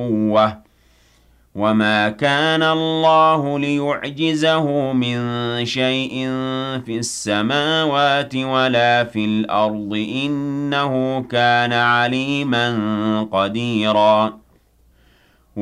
قُوَّةٍ وَمَا كَانَ اللَّهُ لِيُعْجِزَهُ مِن شَيْءٍ فِي السَّمَاوَاتِ وَلَا فِي الْأَرْضِ ۚ إِنَّهُ كَانَ عَلِيمًا قَدِيرًا